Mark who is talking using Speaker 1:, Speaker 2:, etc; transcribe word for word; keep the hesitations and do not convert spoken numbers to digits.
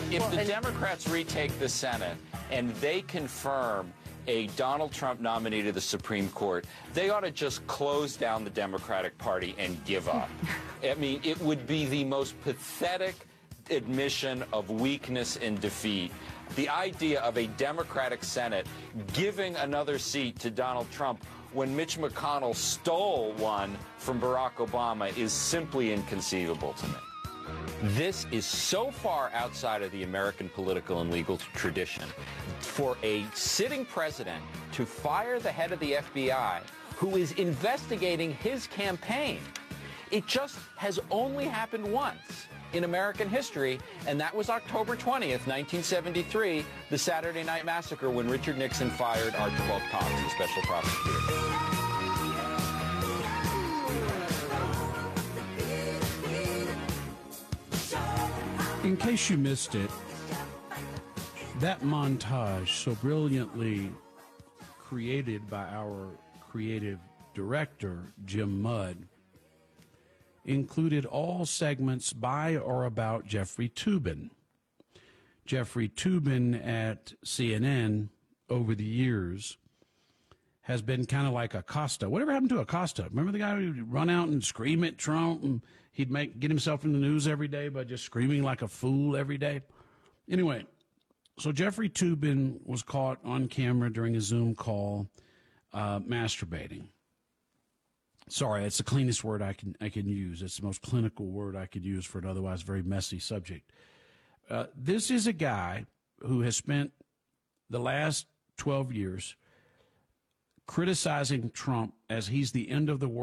Speaker 1: If
Speaker 2: Well,
Speaker 1: the
Speaker 2: and-
Speaker 1: Democrats retake the Senate and they confirm a Donald Trump nominee to the Supreme Court, they ought to just close down the Democratic Party and give up. I mean, it would be the most pathetic admission of weakness and defeat. The idea of a Democratic Senate giving another seat to Donald Trump when Mitch McConnell stole one from Barack Obama is simply inconceivable to me. This is so far outside of the American political and legal tradition for a sitting president to fire the head of the F B I who is investigating his campaign. It just has only happened once in American history, and that was October twentieth, nineteen seventy-three, the Saturday Night Massacre, when Richard Nixon fired Archibald Cox, the special prosecutor.
Speaker 3: In case you missed it, that montage, so brilliantly created by our creative director, Jim Mudd, included all segments by or about Jeffrey Toobin. Jeffrey Toobin at C N N over the years has been kind of like Acosta. Whatever happened to Acosta? Remember the guy who'd run out and scream at Trump, and he'd make get himself in the news every day by just screaming like a fool every day? Anyway, so Jeffrey Toobin was caught on camera during a Zoom call uh, masturbating. Sorry, it's the cleanest word I can I can use. It's the most clinical word I could use for an otherwise very messy subject. Uh, this is a guy who has spent the last twelve years criticizing Trump as he's the end of the world.